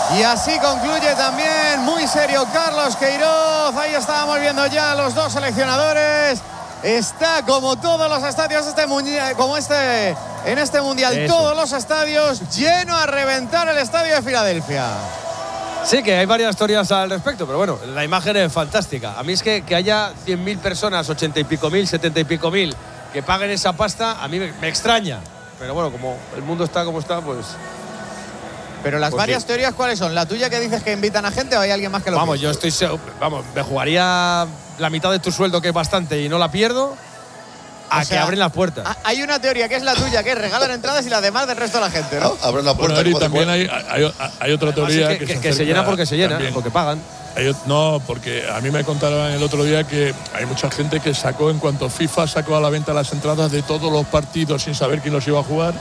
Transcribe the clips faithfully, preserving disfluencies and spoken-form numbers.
Y así concluye también muy serio Carlos Queiroz. Ahí estábamos viendo ya a los dos seleccionadores. Está como todos los estadios este mundial, como este en este mundial, Eso. todos los estadios lleno a reventar el estadio de Filadelfia. Sí, que hay varias teorías al respecto, pero bueno, la imagen es fantástica. A mí es que, que haya cien mil personas, ochenta y pico mil, setenta y pico mil, que paguen esa pasta, a mí me, me extraña. Pero bueno, como el mundo está como está, pues... Pero las pues varias sí. teorías, ¿cuáles son? ¿La tuya que dices que invitan a gente o hay alguien más que lo Vamos, piensa? yo estoy seguro, vamos, me jugaría la mitad de tu sueldo, que es bastante, y no la pierdo, a o sea, que abren las puertas. Hay una teoría que es la tuya, que es regalan entradas y las demás del resto de la gente, ¿no? Abren las puertas. Bueno, y también hay, hay, hay otra teoría es que, que, que, se, que se llena porque se llena, también. porque pagan. Hay, no, porque a mí me contaron el otro día que hay mucha gente que sacó, en cuanto FIFA sacó a la venta las entradas de todos los partidos sin saber quién los iba a jugar,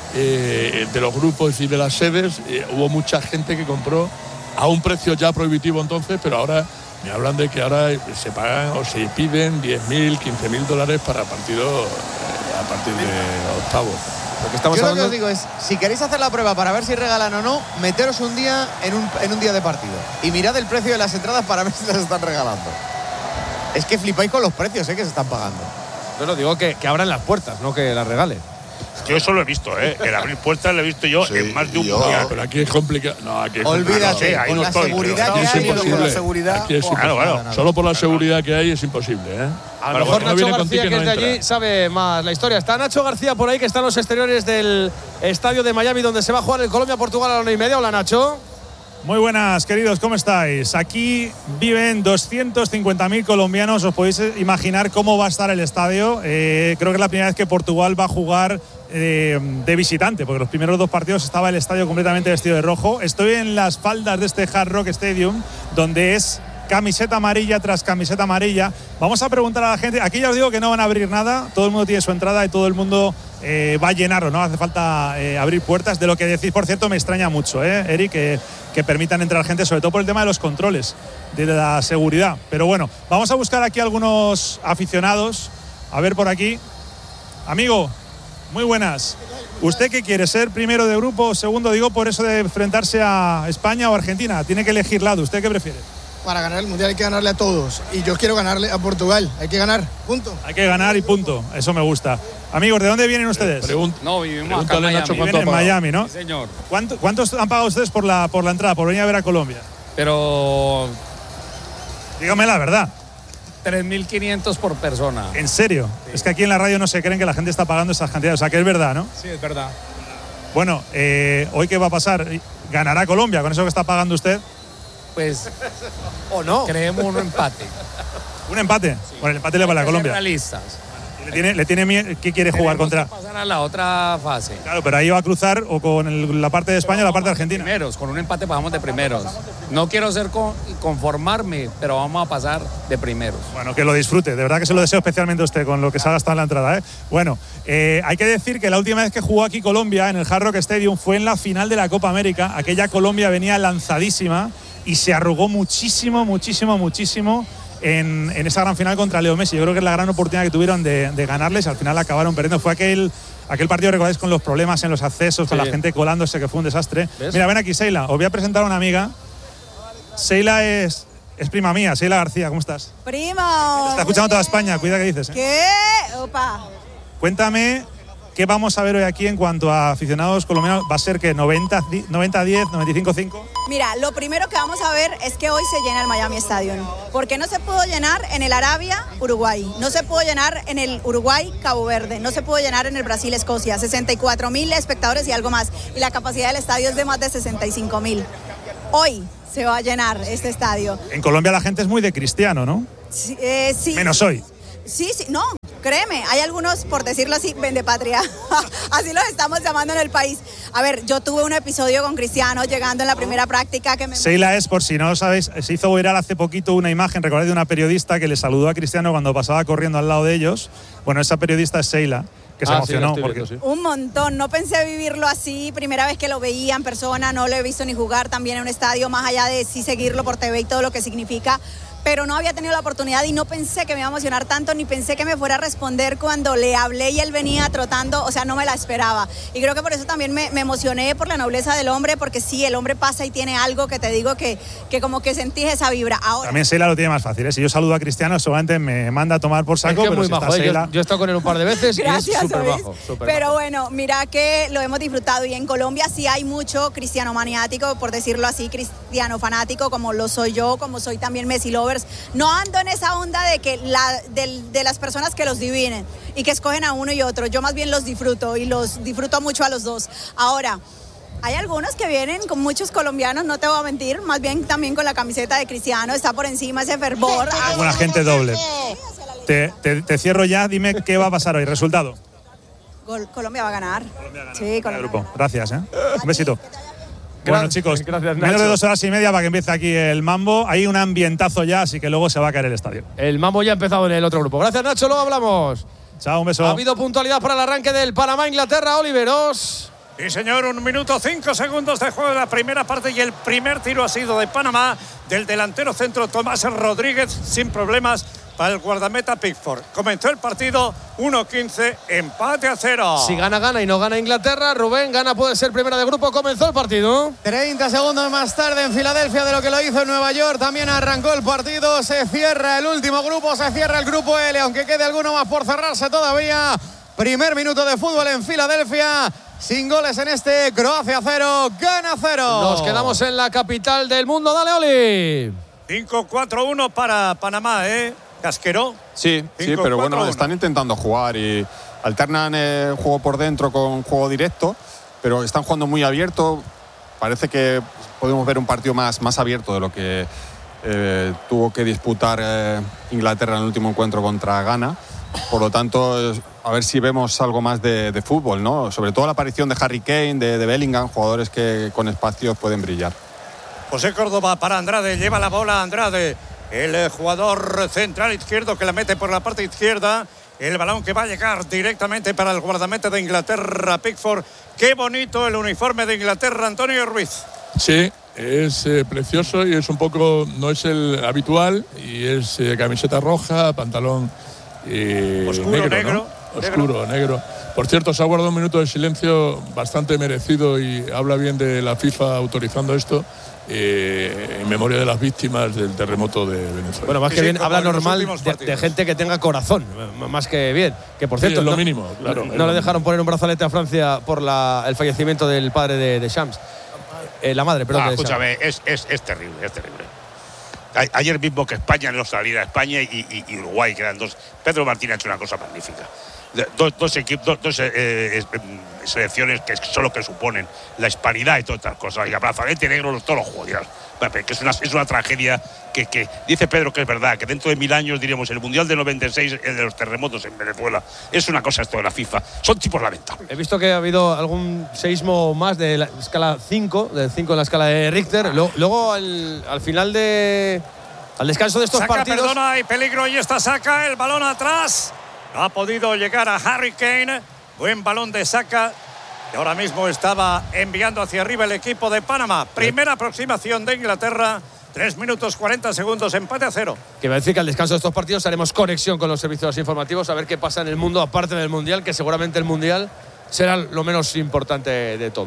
eh, de los grupos y de las sedes, eh, hubo mucha gente que compró a un precio ya prohibitivo entonces, pero ahora me hablan de que ahora se pagan o se piden diez mil, quince mil dólares para partidos eh, a partir de octavos. Lo que estamos Yo hablando... lo que os digo es, si queréis hacer la prueba para ver si regalan o no, meteros un día en un, en un día de partido y mirad el precio de las entradas para ver si las están regalando. Es que flipáis con los precios, ¿eh? Que se están pagando. No, no, digo que, que abran las puertas, no que las regalen. Yo eso lo he visto, ¿eh? El abrir puertas lo he visto yo sí, en más de un yo, mundial. Pero aquí es complicado. No, aquí es Olvídate, no, sí, con no la estoy, seguridad pero que es hay, imposible. con la seguridad. Aquí es oh, claro, claro. Solo por la seguridad que hay es imposible, ¿eh? A lo Pero mejor bueno, Nacho no viene García, contigo que es no de entra. allí, sabe más la historia. Está Nacho García por ahí, que está en los exteriores del estadio de Miami, donde se va a jugar el Colombia-Portugal a la una y media. Hola, Nacho. Muy buenas, queridos, ¿cómo estáis? Aquí viven doscientos cincuenta mil colombianos. Os podéis imaginar cómo va a estar el estadio. Eh, creo que es la primera vez que Portugal va a jugar eh, de visitante, porque los primeros dos partidos estaba el estadio completamente vestido de rojo. Estoy en las faldas de este Hard Rock Stadium, donde es camiseta amarilla tras camiseta amarilla. Vamos a preguntar a la gente. Aquí ya os digo que no van a abrir nada. Todo el mundo tiene su entrada y todo el mundo eh, va a llenarlo. No hace falta eh, abrir puertas. De lo que decís, por cierto, me extraña mucho, ¿eh, Eric? Que, que permitan entrar gente, sobre todo por el tema de los controles, de la seguridad. Pero bueno, vamos a buscar aquí algunos aficionados. A ver por aquí. Amigo, muy buenas. ¿Usted qué quiere? ¿Ser primero de grupo o segundo? Digo, por eso de enfrentarse a España o Argentina. Tiene que elegir lado. ¿Usted qué prefiere? Para ganar el Mundial hay que ganarle a todos. Y yo quiero ganarle a Portugal. Hay que ganar, punto. Hay que ganar y punto. Eso me gusta. Amigos, ¿de dónde vienen ustedes? Pregun no, vivimos acá en Miami. Nacho, ¿cuánto viven en Miami, ¿no? Sí, señor. ¿Cuánto, ¿Cuántos han pagado ustedes por la, por la entrada, por venir a ver a Colombia? Pero... Dígame la verdad. tres mil quinientos por persona. ¿En serio? Sí. Es que aquí en la radio no se creen que la gente está pagando esas cantidades. O sea, que es verdad, ¿no? Sí, es verdad. Bueno, eh, ¿hoy qué va a pasar? ¿Ganará Colombia con eso que está pagando usted? Pues, o no. Creemos un empate. ¿Un empate? Sí. Bueno, el empate le vale a Colombia. Realistas. ¿Le tiene, le tiene miedo? ¿Qué quiere jugar contra? Pasan a la otra fase. Claro, pero ahí va a cruzar o con el, la parte de España o la parte de Argentina. Primeros, con un empate pasamos de primeros. No quiero ser con, conformarme, pero vamos a pasar de primeros. Bueno, que lo disfrute. De verdad que se lo deseo especialmente a usted con lo que se ha gastado en la entrada, ¿eh? Bueno, eh, hay que decir que la última vez que jugó aquí Colombia en el Hard Rock Stadium fue en la final de la Copa América. Aquella Colombia venía lanzadísima y se arrugó muchísimo, muchísimo, muchísimo en, en esa gran final contra Leo Messi. Yo creo que es la gran oportunidad que tuvieron de, de ganarles. Al final acabaron perdiendo. Fue aquel, aquel partido, recordáis, con los problemas en los accesos, con sí. la gente colándose, que fue un desastre. ¿Ves? Mira, ven aquí, Seila. Os voy a presentar a una amiga. Seila es, es prima mía, Seila García. ¿Cómo estás? Primo. Te está escuchando toda España. Cuida que dices, ¿eh? ¿Qué? Opa. Cuéntame qué vamos a ver hoy aquí en cuanto a aficionados colombianos. ¿Va a ser que noventa a diez, noventa y cinco cinco? Mira, lo primero que vamos a ver es que hoy se llena el Miami Stadium. Porque no se pudo llenar en el Arabia, Uruguay. No se pudo llenar en el Uruguay, Cabo Verde. No se pudo llenar en el Brasil, Escocia. sesenta y cuatro mil espectadores y algo más. Y la capacidad del estadio es de más de sesenta y cinco mil. Hoy se va a llenar este estadio. En Colombia la gente es muy de cristiano, ¿no? Sí. Eh, sí. Menos hoy. Sí, sí, no, créeme, hay algunos, por decirlo así, vendepatria. Así los estamos llamando en el país. A ver, yo tuve un episodio con Cristiano llegando en la primera práctica que me... Seila es, por si no lo sabéis, se hizo viral hace poquito una imagen, recordad, de una periodista que le saludó a Cristiano cuando pasaba corriendo al lado de ellos. Bueno, esa periodista es Seila, que se ah, emocionó. Sí, porque... viendo, sí. Un montón, no pensé vivirlo así, primera vez que lo veía en persona, no lo he visto ni jugar también en un estadio, más allá de sí seguirlo por T V y todo lo que significa. pero no había tenido la oportunidad y no pensé que me iba a emocionar tanto, ni pensé que me fuera a responder cuando le hablé y él venía trotando, o sea, no me la esperaba. Y creo que por eso también me, me emocioné por la nobleza del hombre, porque sí, el hombre pasa y tiene algo que te digo que, que como que sentí esa vibra. Ahora, también Sheila lo tiene más fácil, ¿eh? Si yo saludo a Cristiano, seguramente me manda a tomar por saco, es que pero muy si majo, está ¿eh? Sheila… Yo, yo he estado con él un par de veces. Gracias, y es súper ¿sabes? bajo. Super Pero bajo. bueno, mira que lo hemos disfrutado y en Colombia sí hay mucho cristiano maniático, por decirlo así, cristiano fanático, como lo soy yo, como soy también Messi lovers. No ando en esa onda de que la, de, de las personas que los dividen y que escogen a uno y otro. Yo más bien los disfruto y los disfruto mucho a los dos. Ahora, hay algunos que vienen con muchos colombianos, no te voy a mentir, más bien también con la camiseta de Cristiano, está por encima ese fervor. Alguna gente doble. Te, te, te cierro ya, dime qué va a pasar hoy. ¿Resultado? Gol, Colombia va a ganar. Colombia gana. Sí, Colombia Grupo. va a ganar. Gracias, ¿eh? Un besito. Bueno, Gracias, chicos, gracias, menos Nacho. de dos horas y media para que empiece aquí el mambo. Hay un ambientazo ya, así que luego se va a caer el estadio. El mambo ya ha empezado en el otro grupo. Gracias, Nacho, luego hablamos. Chao, un beso. Ha habido puntualidad para el arranque del Panamá-Inglaterra, Oliveros. Sí, señor, un minuto cinco segundos de juego de la primera parte y el primer tiro ha sido de Panamá, del delantero centro Tomás Rodríguez, sin problemas para el guardameta Pickford. Comenzó el partido uno quince, empate a cero. Si gana, gana y no gana Inglaterra, Rubén, gana puede ser primera de grupo. Comenzó el partido. treinta segundos más tarde en Filadelfia de lo que lo hizo en Nueva York. También arrancó el partido. Se cierra el último grupo, se cierra el grupo L, aunque quede alguno más por cerrarse todavía. Primer minuto de fútbol en Filadelfia. Sin goles en este Croacia cero, gana cero. Nos quedamos en la capital del mundo. Dale, Oli. cinco cuatro uno para Panamá, ¿eh? Casquero. Sí, sí, cinco, pero cuatro, bueno, uno. están intentando jugar y alternan eh, juego por dentro con juego directo, pero están jugando muy abierto. Parece que podemos ver un partido más, más abierto de lo que eh, tuvo que disputar eh, Inglaterra en el último encuentro contra Ghana. Por lo tanto, a ver si vemos algo más de, de fútbol, ¿no? Sobre todo la aparición de Harry Kane, de, de Bellingham, jugadores que con espacios pueden brillar. José Córdoba para Andrade, lleva la bola Andrade, el eh, jugador central izquierdo que la mete por la parte izquierda. El balón que va a llegar directamente para el guardameta de Inglaterra, Pickford. Qué bonito el uniforme de Inglaterra, Antonio Ruiz. Sí, es eh, precioso y es un poco, no es el habitual, y es eh, camiseta roja, pantalón eh, Oscuro, negro, negro, ¿no? Oscuro, negro. Por cierto, se ha guardado un minuto de silencio bastante merecido y habla bien de la FIFA autorizando esto. Eh, en memoria de las víctimas del terremoto de Venezuela. Bueno, más Sí, que sí, bien, como habla en los normal últimos de, partidos. de gente que tenga corazón, m- más que bien. Que por Sí, cierto, es lo no, mínimo, claro, no, es no lo le dejaron poner un brazalete a Francia por la, el fallecimiento del padre de, de Shams. Eh, la madre, perdón. Ah, de Shams. escúchame, es, es, es terrible, es terrible. A- Ayer mismo que España no saliera a España y, y- y Uruguay, que eran dos. Pedro Martín ha hecho una cosa magnífica. De- Dos, dos equipos, dos, dos, eh, eh, selecciones que solo que suponen la hispanidad y todas estas cosas. Y abrazalete negro todos los juegos. Que es una, es una tragedia que, que dice Pedro que es verdad, que dentro de mil años diremos el Mundial del noventa y seis, el de los terremotos en Venezuela. Es una cosa esto de la FIFA. Son tipos lamentables. He visto que ha habido algún seísmo más de la escala cinco, de cinco en la escala de Richter. Luego, luego al, al final de. Al descanso de estos Saca, partidos. perdona, hay peligro y esta saca, el balón atrás. No ha podido llegar a Harry Kane. Buen balón de Saka. Y ahora mismo estaba enviando hacia arriba el equipo de Panamá. Primera aproximación de Inglaterra. tres minutos cuarenta segundos, empate a cero. Que va a decir que al descanso de estos partidos haremos conexión con los servicios informativos a ver qué pasa en el mundo, aparte del Mundial, que seguramente el Mundial será lo menos importante de todo.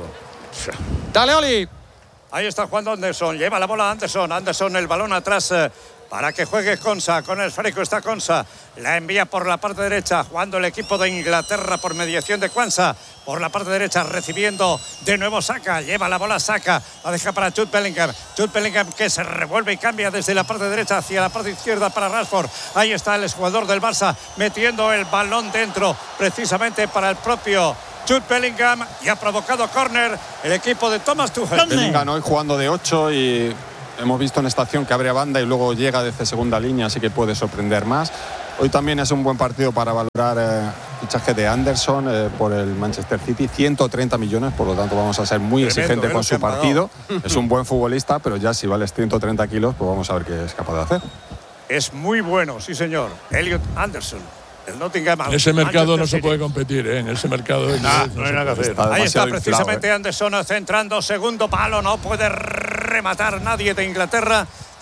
Dale, Oli. Ahí está jugando Anderson. Lleva la bola Anderson. Anderson, el balón atrás eh, para que juegue Konsa. Con el esférico está Konsa. La envía por la parte derecha. Jugando el equipo de Inglaterra por mediación de Kwanza. Por la parte derecha recibiendo de nuevo Saka. Lleva la bola Saka. La deja para Jude Bellingham. Jude Bellingham que se revuelve y cambia desde la parte derecha hacia la parte izquierda para Rashford. Ahí está el jugador del Barça metiendo el balón dentro precisamente para el propio Jude Bellingham, y ha provocado córner el equipo de Thomas Tuchel. Bellingham hoy jugando de ocho y hemos visto en esta acción que abre a banda y luego llega desde segunda línea, así que puede sorprender más. Hoy también es un buen partido para valorar eh, el fichaje de Anderson eh, por el Manchester City, ciento treinta millones, por lo tanto vamos a ser muy Tremendo, exigentes ¿eh? con Lo que su han partido. Es un buen futbolista, pero ya si vales ciento treinta kilos, pues vamos a ver qué es capaz de hacer. Es muy bueno, sí señor. Elliot Anderson, el Nottingham. En ese mercado Manchester no se City. puede competir, ¿eh? En ese mercado Nah, no, no se hay nada que puede. hacer. Está Ahí está demasiado precisamente inflado, ¿eh? Anderson centrando, segundo palo, no puede rematar nadie de Inglaterra.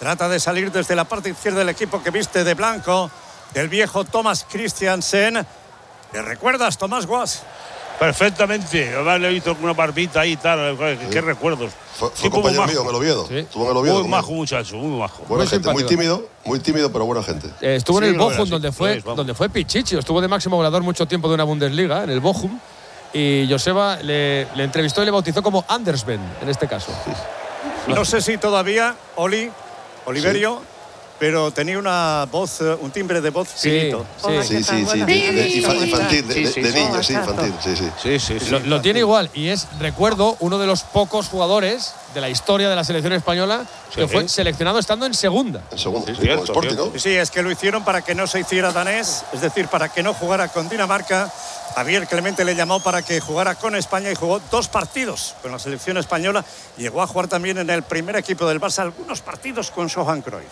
Trata de salir desde la parte izquierda del equipo que viste de blanco, del viejo Thomas Christiansen. ¿Te recuerdas, Tomás Guas? Perfectamente. Además le he visto con una barbita ahí y tal. ¿Qué, Sí. qué recuerdos? Fue, fue compañero mío en el Oviedo. Sí. Estuvo en el Oviedo. Muy conmigo. majo muchacho, muy majo. Buena Muy gente, muy simpático. tímido, muy tímido, pero buena gente. Eh, estuvo Sí, en el lo era, Bochum, sí. donde, fue, Pues, vamos. donde fue Pichichi. Estuvo de máximo goleador mucho tiempo de una Bundesliga, en el Bochum. Y Joseba le, le entrevistó y le bautizó como Andersven, en este caso. No sé si todavía, Oli, Oliverio, pero tenía una voz, eh, un timbre de voz Sí, finito. sí. Sí, sí, sí. De, de- infa- infantil, de, Sí, de- sí, de sí. niño, sí, infantil. Sí, sí. Sí, sí, sí. Lo, lo tiene igual y es, recuerdo, uno de los pocos jugadores de la historia de la selección española que Sí. fue seleccionado estando en segunda. En segundo, Sí, sí, cierto, con Sporting, cierto. ¿no? Sí, es que lo hicieron para que no se hiciera danés, es decir, para que no jugara con Dinamarca. Javier Clemente le llamó para que jugara con España y jugó dos partidos con la selección española. Llegó a jugar también en el primer equipo del Barça algunos partidos con Johan Cruyff.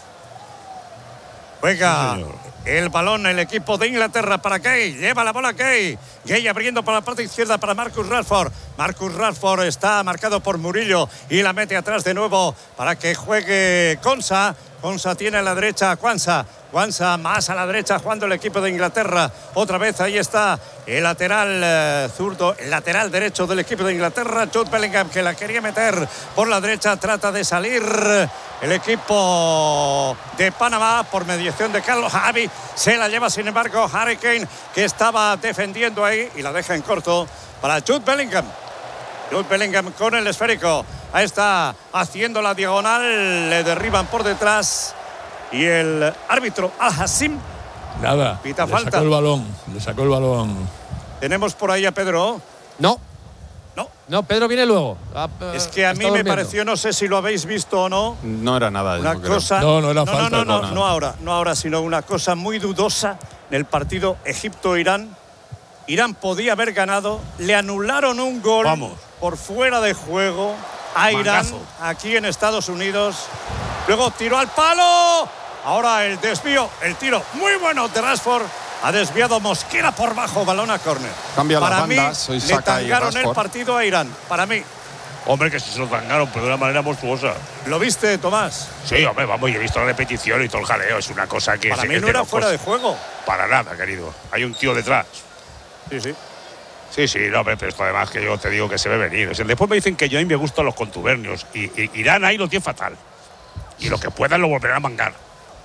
Juega el balón el equipo de Inglaterra para Gay. Lleva la bola Gay. Gay abriendo por la parte izquierda para Marcus Rashford. Marcus Rashford está marcado por Murillo y la mete atrás de nuevo para que juegue Konsa. Konsa tiene a la derecha a Kwanza. Kwanza más a la derecha jugando el equipo de Inglaterra. Otra vez ahí está el lateral eh, zurdo, el lateral derecho del equipo de Inglaterra, Jude Bellingham, que la quería meter por la derecha. Trata de salir el equipo de Panamá por mediación de Carlos Javi. Se la lleva, sin embargo, Harry Kane, que estaba defendiendo ahí y la deja en corto para Jude Bellingham. Jude Bellingham con el esférico. Ahí está haciendo la diagonal. Le derriban por detrás. Y el árbitro Al-Hassim Nada. Pita le falta. sacó el balón. Le sacó el balón. tenemos por ahí a Pedro. No. No. No, Pedro viene luego. Ah, Es que a está mí me durmiendo. pareció, no sé si lo habéis visto o no, No era nada. una yo creo. cosa. No, no era no, falta, No, no, no, no, no. no ahora, no ahora, sino una cosa muy dudosa en el partido Egipto-Irán. Irán podía haber ganado, le anularon un gol Vamos. por fuera de juego a Irán Mangazo. aquí en Estados Unidos. Luego tiró al palo. Ahora el desvío, el tiro muy bueno de Rashford. Ha desviado Mosquera por bajo, balón a córner. Cambia las Para mí, bandas, soy le Saka y tangaron el Rashford. partido a Irán. Para mí. Hombre, que si se lo tangaron, pero de una manera monstruosa. ¿Lo viste, Tomás? Sí, hombre, vamos, y he visto la repetición y todo el jaleo. Es una cosa que Para es, mí es no de era locos. fuera de juego. Para nada, querido. Hay un tío detrás. Sí, sí. Sí, sí, no, pero esto además que yo te digo que se ve venir. O sea, después me dicen que yo a mí me gustan los contubernios. Y, y Irán ahí lo tiene fatal. Y lo que puedan lo volverán a mangar.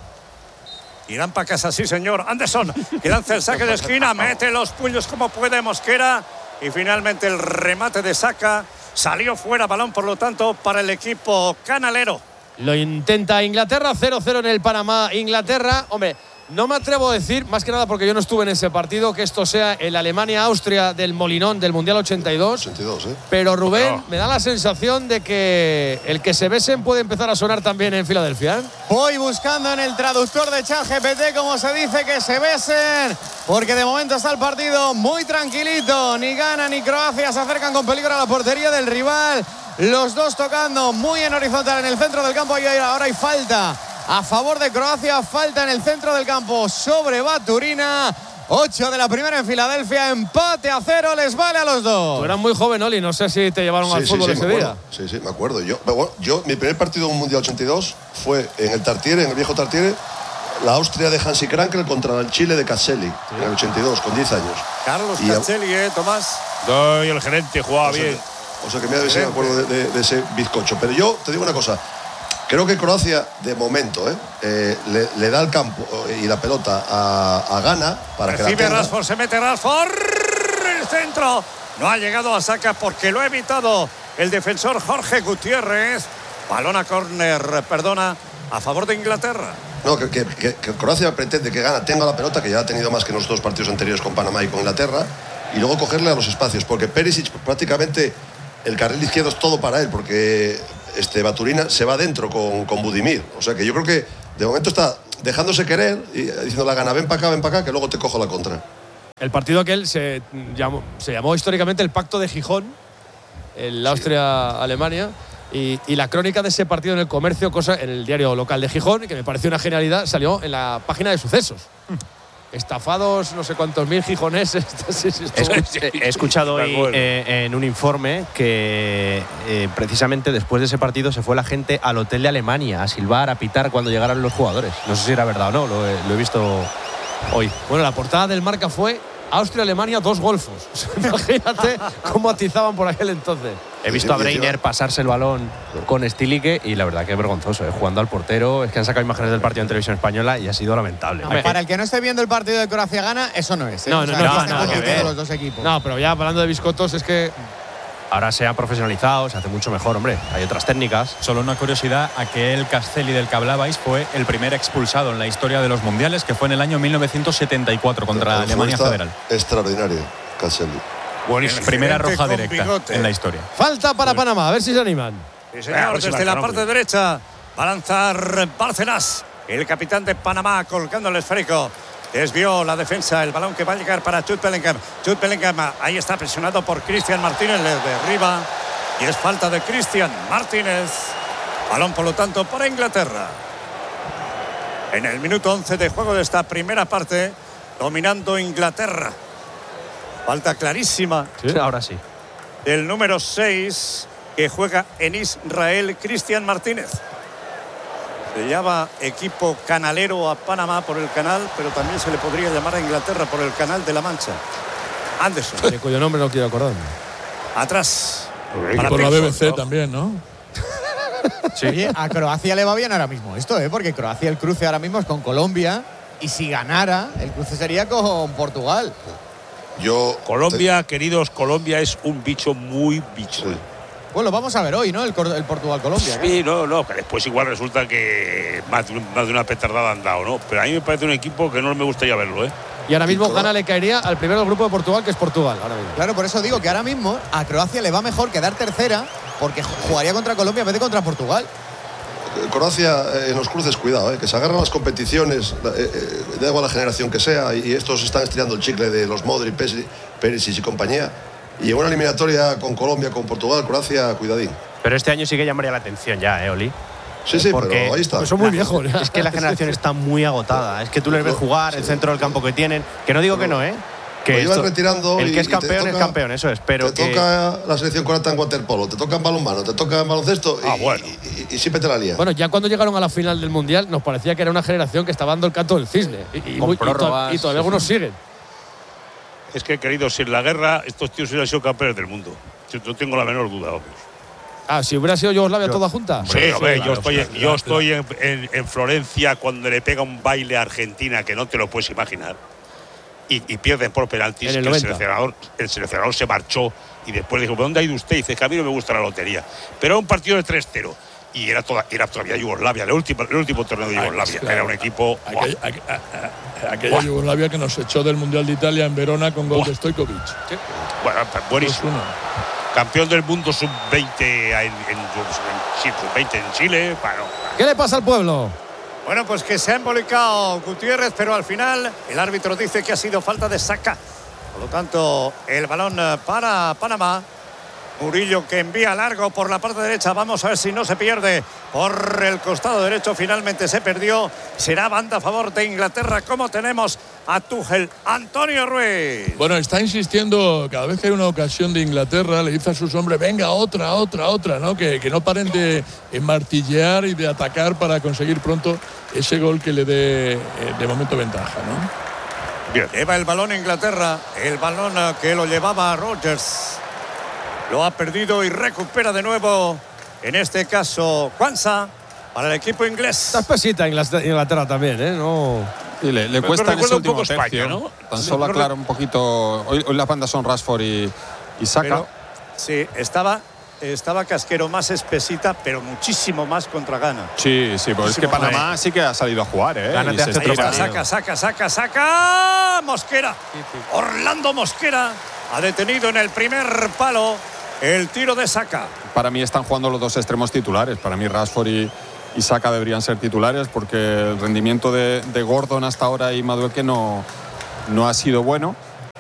Irán para casa, sí, señor. Anderson, que lanza el saque de esquina, mete los puños como puede Mosquera. Y finalmente el remate de Saka salió fuera, balón, por lo tanto, para el equipo canalero. Lo intenta Inglaterra, cero cero en el Panamá. Inglaterra, hombre, no me atrevo a decir, más que nada porque yo no estuve en ese partido, que esto sea el Alemania-Austria del Molinón del Mundial ochenta y dos. ochenta y dos, ¿eh? Pero Rubén, No. me da la sensación de que el que se besen puede empezar a sonar también en Filadelfia. ¿eh? Voy buscando en el traductor de ChatGPT cómo se dice que se besen, porque de momento está el partido muy tranquilito. Ni Ghana ni Croacia se acercan con peligro a la portería del rival. Los dos tocando muy en horizontal en el centro del campo. Y ahora hay falta a favor de Croacia. Falta en el centro del campo sobre Baturina. ocho de la primera en Filadelfia. Empate a cero. Les vale a los Tú dos. eras muy joven, Oli, no sé si te llevaron al Sí, sí, fútbol sí, ese me día. acuerdo. Sí, sí, me acuerdo. Yo, pero bueno, yo, mi primer partido en un Mundial ochenta y dos fue en el Tartiere, en el viejo Tartiere, la Austria de Hansi Krankel contra el Chile de Caselli, en el ochenta y dos, con diez años. Carlos Y a- Caselli, ¿eh, Tomás? No, y el gerente jugaba O sea, bien. que- o sea que mira, a ver si me acuerdo de, de- de ese bizcocho. Pero yo te digo una cosa. Creo que Croacia, de momento, ¿eh? Eh, le, le da el campo y la pelota a, a Ghana para que la Recibe tenga. Rashford, se mete Rashford. El centro. No ha llegado a Saka porque lo ha evitado el defensor Jorge Gutiérrez. Balón a córner, perdona, a favor de Inglaterra. No, que, que- que- que Croacia pretende que Ghana tenga la pelota, que ya ha tenido más que en los dos partidos anteriores con Panamá y con Inglaterra, y luego cogerle a los espacios, porque Perisic prácticamente el carril izquierdo es todo para él, porque este Baturina se va adentro con, con Budimir. O sea que yo creo que de momento está dejándose querer y diciendo la Ghana, ven para acá, ven para acá, que luego te cojo la contra. El partido aquel se llamó, se llamó históricamente el Pacto de Gijón, el Austria-Alemania, y, y la crónica de ese partido en el comercio, cosa en el diario local de Gijón, que me pareció una genialidad, salió en la página de sucesos. estafados no sé cuántos mil gijoneses. Sí, sí, he, escu he escuchado hoy eh, en un informe que eh, precisamente después de ese partido se fue la gente al hotel de Alemania a silbar, a pitar cuando llegaran los jugadores. No sé si era verdad o no, lo he, lo he visto hoy. Bueno, la portada del Marca fue Austria-Alemania, dos golfos. Imagínate cómo atizaban por aquel entonces. He visto a Breiner pasarse el balón con Stilicke y la verdad que es vergonzoso, ¿eh? Jugando al portero. Es que han sacado imágenes del partido en televisión española y ha sido lamentable. No, para el que no esté viendo el partido de Croacia-Gana, eso no es. ¿eh? No, o no, sea, no, no, no, nada que ver. Los dos equipos. No, pero ya hablando de biscotos, es que ahora se ha profesionalizado, se hace mucho mejor, hombre. Hay otras técnicas. Solo una curiosidad, aquel Castelli del que hablabais fue el primer expulsado en la historia de los mundiales, que fue en el año mil novecientos setenta y cuatro contra Alemania Federal. Extraordinario, Castelli. Buenísimo. Primera roja directa bigote. En la historia. Falta para Panamá, a ver si se animan. Sí, señor, desde la parte derecha va a lanzar Bárcenas, el capitán de Panamá, colgando el esférico. Desvió la defensa, el balón que va a llegar para Jude Bellingham. Jude Bellingham ahí está presionado por Cristian Martínez, le derriba y es falta de Cristian Martínez. Balón, por lo tanto, para Inglaterra. En el minuto once de juego de esta primera parte, dominando Inglaterra. Falta clarísima. Sí, ahora sí. El número seis, que juega en Israel, Cristian Martínez. Se llama equipo canalero a Panamá por el canal, pero también se le podría llamar a Inglaterra por el canal de la Mancha. Anderson. De cuyo nombre no quiero acordarme. Atrás. Y por la B B C también, ¿no? Sí. Oye, a Croacia le va bien ahora mismo esto, ¿eh? Porque Croacia el cruce ahora mismo es con Colombia y si ganara, el cruce sería con Portugal. Yo Colombia, te... queridos, Colombia es un bicho muy bicho. Sí. Pues lo vamos a ver hoy, ¿no? El, el Portugal-Colombia. Sí, no, no, que después igual resulta que más de, más de una petardada han dado, ¿no? Pero a mí me parece un equipo que no me gustaría verlo, ¿eh? Y ahora mismo gana le caería al primero del grupo de Portugal, que es Portugal. Ahora mismo. Claro, por eso digo que ahora mismo a Croacia le va mejor quedar tercera, porque jugaría contra Colombia en vez de contra Portugal. Croacia en los cruces, cuidado, ¿eh? Que se agarran las competiciones, eh, eh, da igual la generación que sea, y estos están estirando el chicle de los Modric, Perisic y compañía. Y en una eliminatoria con Colombia, con Portugal, Croacia, cuidadín. Pero este año sí que llamaría la atención ya, ¿eh, Oli? Sí, sí, porque pero ahí está. Pues son muy viejos. ¿eh? Es que la generación está muy agotada. Es que tú les ves jugar, el centro del campo que tienen. Que no digo que no, ¿eh? Que iban retirando. El que es campeón toca, es campeón, eso es. Pero te que... toca la selección croata en waterpolo, te toca en balonmano, te toca en baloncesto ah, y, bueno. y, y, y siempre te la lía. Bueno, ya cuando llegaron a la final del Mundial nos parecía que era una generación que estaba dando el canto del cisne. Y, y, muy, y, to y todavía algunos siguen. Es que, queridos, si en la guerra estos tíos hubieran sido campeones del mundo. Yo no tengo la menor duda, obvio. Ah, si hubiera sido Yugoslavia toda junta. Sí, sí, hombre, claro, yo estoy, claro, yo claro. estoy en, en, en Florencia cuando le pega un baile a Argentina que no te lo puedes imaginar. Y, y pierden por penaltis. El, el, seleccionador, el seleccionador se marchó y después dijo, ¿dónde ha ido usted? Y dice que a mí no me gusta la lotería. Pero era un partido de tres cero. Y era, toda, era todavía Yugoslavia, el último, el último torneo de Yugoslavia. Claro. Era un equipo. Aquella, aquella, aquella Yugoslavia que nos echó del Mundial de Italia en Verona con gol de Stojkovic. Sí. Bueno, buenísimo. Campeón del mundo sub veinte en, en, en, sub veinte en Chile. Bueno. ¿Qué le pasa al pueblo? Bueno, pues que se ha embolicado Gutiérrez, pero al final el árbitro dice que ha sido falta de Saka. Por lo tanto, el balón para Panamá. Murillo que envía largo por la parte derecha. Vamos a ver si no se pierde por el costado derecho. Finalmente se perdió. Será banda a favor de Inglaterra. Como tenemos a Tuchel. Antonio Ruiz. Bueno, está insistiendo cada vez que hay una ocasión de Inglaterra, le dice a sus hombres, venga, otra, otra, otra, ¿no? Que, que no paren de martillear y de atacar para conseguir pronto ese gol que le dé de momento ventaja, ¿no? Bien. Lleva el balón Inglaterra. El balón que lo llevaba Rodgers. Lo ha perdido y recupera de nuevo, en este caso, Kwanza, para el equipo inglés. Está espesita Inglaterra también, ¿eh? No... Sí, le, le cuesta en ese último tercio, España, ¿no? Tan solo aclara un poquito. Hoy, hoy las bandas son Rashford y, y Saka. Pero, sí, estaba, estaba Casquero más espesita, pero muchísimo más contra Ghana. Sí, sí, pues es que Panamá sí que ha salido a jugar, ¿eh? Ghana te hace está, saca, saca, saca, saca. Mosquera. Sí, sí. Orlando Mosquera ha detenido en el primer palo el tiro de Saka. Para mí están jugando los dos extremos titulares. Para mí Rashford y, y Saka deberían ser titulares porque el rendimiento de, de Gordon hasta ahora y Madueke no, no ha sido bueno.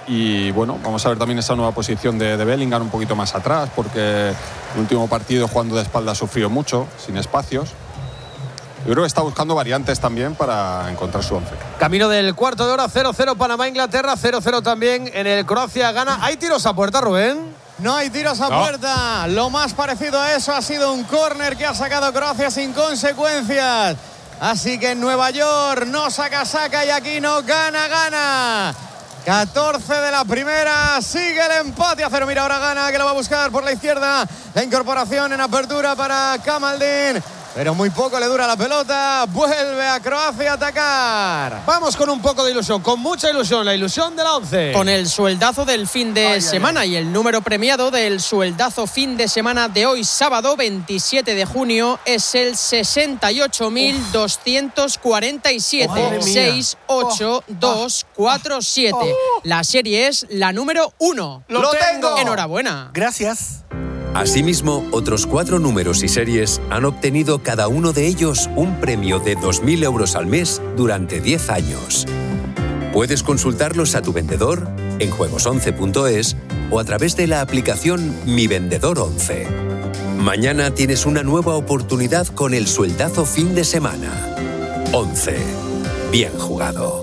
Y bueno, vamos a ver también esa nueva posición de, de Bellingham un poquito más atrás porque el último partido jugando de espalda sufrió mucho, sin espacios. Yo creo que está buscando variantes también para encontrar su once. Camino del cuarto de hora, cero cero Panamá-Inglaterra, cero cero también en el Croacia-Ghana. ¿Hay tiros a puerta, Rubén? No hay tiros a no. puerta. Lo más parecido a eso ha sido un córner que ha sacado Croacia sin consecuencias. Así que en Nueva York no saca, saca y aquí no gana, gana. catorce de la primera, sigue el empate a cero. Mira, ahora Gana, que lo va a buscar por la izquierda. La incorporación en apertura para Kamaldin, pero muy poco le dura la pelota. Vuelve a Croacia a atacar. Vamos con un poco de ilusión, con mucha ilusión, la ilusión de la once. Con el sueldazo del fin de ay, semana ay, ay. y el número premiado del sueldazo fin de semana de hoy, sábado veintisiete de junio, es el sesenta y ocho mil doscientos cuarenta y siete. seis ocho dos cuatro siete. La serie es la número uno. ¡Lo tengo! Enhorabuena. Gracias. Asimismo, otros cuatro números y series han obtenido cada uno de ellos un premio de dos mil euros al mes durante diez años. Puedes consultarlos a tu vendedor, en juegos once punto es o a través de la aplicación Mi Vendedor once. Mañana tienes una nueva oportunidad con el sueldazo fin de semana. once. Bien jugado.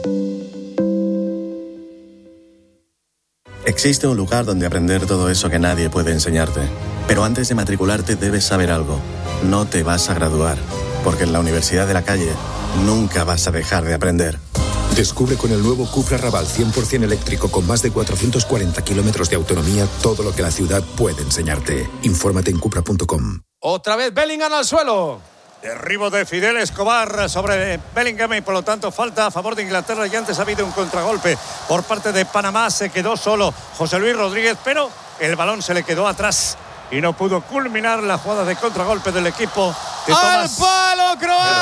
Existe un lugar donde aprender todo eso que nadie puede enseñarte. Pero antes de matricularte debes saber algo. No te vas a graduar, porque en la Universidad de la Calle nunca vas a dejar de aprender. Descubre con el nuevo Cupra Raval cien por ciento eléctrico con más de cuatrocientos cuarenta kilómetros de autonomía todo lo que la ciudad puede enseñarte. Infórmate en cupra punto com. Otra vez Bellingham al suelo. Derribo de Fidel Escobar sobre Bellingham y por lo tanto falta a favor de Inglaterra. Y antes ha habido un contragolpe por parte de Panamá. Se quedó solo José Luis Rodríguez, pero el balón se le quedó atrás y no pudo culminar la jugada de contragolpe del equipo de ¡Al Tomás. palo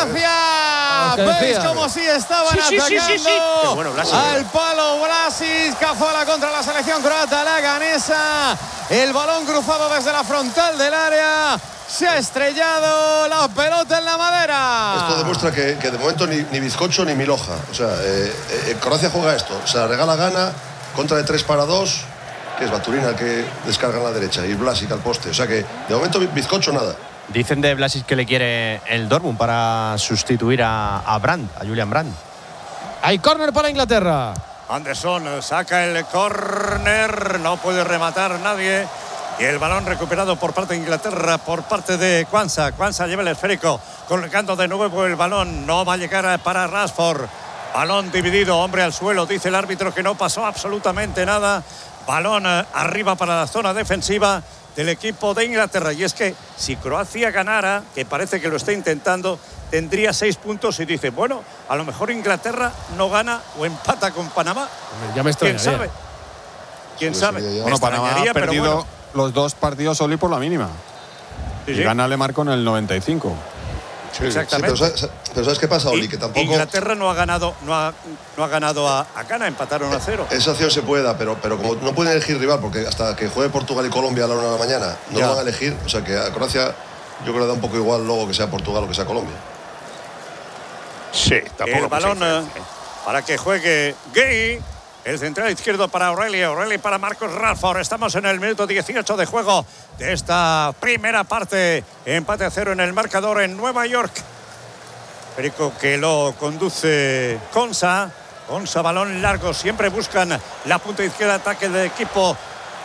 Croacia! ¿Veis cómo sí estaban Sí, sí, atacando? sí, sí, sí. Qué bueno, Blasic. Al palo Blasic, Cazuela contra la selección croata, la ganesa. El balón cruzado desde la frontal del área. Se ha estrellado la pelota en la madera. Esto demuestra que, que de momento ni, ni bizcocho ni miloja. O sea, eh, eh, Croacia juega esto. O sea, regala Gana, contra de tres para dos, que es Baturina el que descarga en la derecha y Blasic al poste. O sea que de momento bizcocho nada. Dicen de Blasic que le quiere el Dortmund para sustituir a, a Brandt, a Julian Brandt. Hay córner para Inglaterra. Anderson saca el córner, no puede rematar nadie. Y el balón recuperado por parte de Inglaterra, por parte de Kwanza. Kwanza lleva el esférico, colocando de nuevo el balón. No va a llegar para Rashford. Balón dividido, hombre al suelo. Dice el árbitro que no pasó absolutamente nada. Balón arriba para la zona defensiva del equipo de Inglaterra. Y es que si Croacia ganara, que parece que lo está intentando, tendría seis puntos y dice, bueno, a lo mejor Inglaterra no gana o empata con Panamá. Ya me ¿Quién extrañaría. sabe? ¿Quién sabe? Me Bueno, Panamá ha extrañaría, pero perdido bueno. los dos partidos solo y por la mínima. Sí, y sí. Gana le marcó en el noventa y cinco. Sí, Exactamente. sí, pero, ¿sabes, pero ¿sabes qué pasa, Oli? Que tampoco... Inglaterra no ha ganado, no ha, no ha ganado a, a Ghana, empataron a cero. Esa opción se puede dar, pero, pero como no pueden elegir rival, porque hasta que juegue Portugal y Colombia a la una de la mañana no Ya. lo van a elegir, o sea que a Croacia yo creo que le da un poco igual luego que sea Portugal o que sea Colombia. Sí, tampoco El mucha balón eh, diferencia. para que juegue Gay. El central izquierdo para O'Reilly, O'Reilly para Marcus Rashford. Estamos en el minuto dieciocho de juego de esta primera parte. Empate a cero en el marcador en Nueva York. Perico que lo conduce Konsa. Konsa, balón largo. Siempre buscan la punta izquierda, ataque del equipo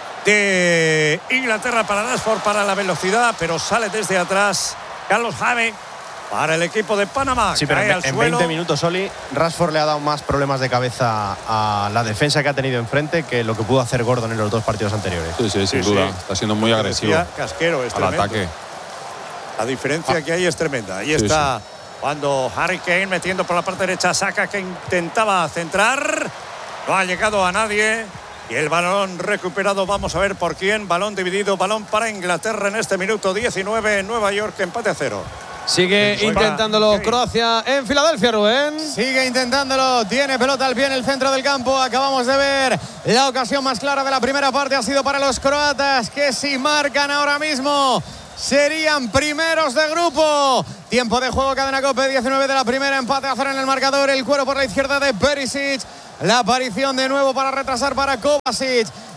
de Inglaterra para Rashford, para la velocidad, pero sale desde atrás Carlos Jaime para el equipo de Panamá. Sí, pero Cae en, al en suelo. veinte minutos, Oli, Rashford le ha dado más problemas de cabeza a la defensa que ha tenido enfrente que lo que pudo hacer Gordon en los dos partidos anteriores. Sí, sí, sin Sí, duda. sí. Está siendo muy agresivo. Decía Casquero, es al tremendo. ataque. La diferencia que hay es tremenda. Ahí Sí, está cuando Harry Kane metiendo por la parte derecha, saca que intentaba centrar. No ha llegado a nadie. Y el balón recuperado, vamos a ver por quién. Balón dividido, balón para Inglaterra en este minuto diecinueve en Nueva York, empate a cero. Sigue Juega intentándolo Kane. Croacia en Filadelfia, Rubén. Sigue intentándolo, tiene pelota al pie en el centro del campo. Acabamos de ver la ocasión más clara de la primera parte ha sido para los croatas, que si marcan ahora mismo serían primeros de grupo. Tiempo de juego, cadena COPE, diecinueve de la primera, empate a cero en el marcador. El cuero por la izquierda de Perisic. La aparición de nuevo para retrasar para Kovacic.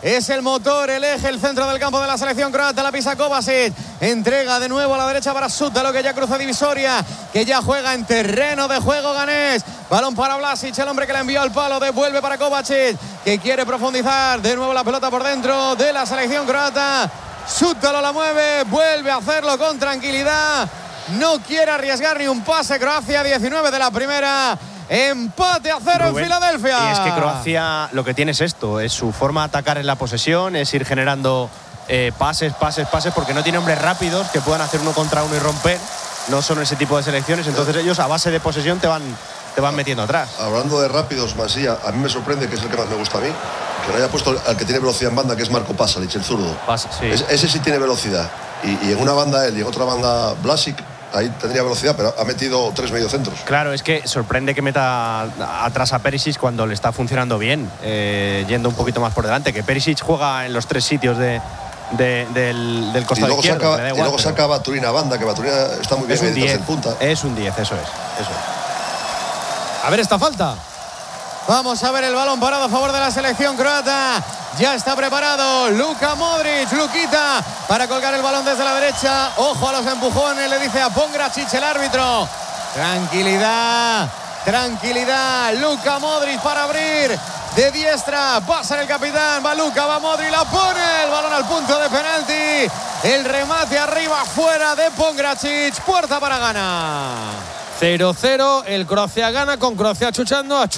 es el motor, el eje, el centro del campo de la selección croata. La pisa Kovacic, entrega de nuevo a la derecha para Sútalo, que ya cruza divisoria, que ya juega en terreno de juego ganés. Balón para Vlasic, el hombre que le envió al palo, devuelve para Kovacic, que quiere profundizar. De nuevo la pelota por dentro de la selección croata. Sútalo la mueve, vuelve a hacerlo con tranquilidad. No quiere arriesgar ni un pase. Croacia, diecinueve de la primera. Empate a cero Rubén, en Filadelfia. Y es que Croacia lo que tiene es esto, es su forma de atacar en la posesión, es ir generando eh, pases, pases, pases, porque no tiene hombres rápidos que puedan hacer uno contra uno y romper. No son ese tipo de selecciones, entonces ellos a base de posesión te van, te van metiendo atrás. Hablando de rápidos, Mansilla, a mí me sorprende, que es el que más me gusta a mí, que no haya puesto al que tiene velocidad en banda, que es Marco Pasalic, el zurdo. Pasa, sí. es, ese sí tiene velocidad. Y, y en una banda él y en otra banda Vlasic, ahí tendría velocidad, pero ha metido tres mediocentros. Claro, es que sorprende que meta atrás a Perisic cuando le está funcionando bien, eh, yendo un poquito más por delante. Que Perisic juega en los tres sitios de, de, del, del costado y izquierdo. Saca, igual, y luego pero... saca a Baturina a banda, que Baturina está muy bien en el punta. Es un diez, eso es, eso es. A ver esta falta. Vamos a ver el balón parado a favor de la selección croata. Ya está preparado Luka Modric, Luquita, para colgar el balón desde la derecha. Ojo a los empujones, le dice a Pongracic el árbitro. Tranquilidad, tranquilidad. Luka Modric para abrir de diestra. Pasa el capitán, va Luka, va Modric, la pone. El balón al punto de penalti. El remate arriba, fuera de Pongracic. Puerta para Ghana. cero cero, el Croacia gana con Croacia chuchando a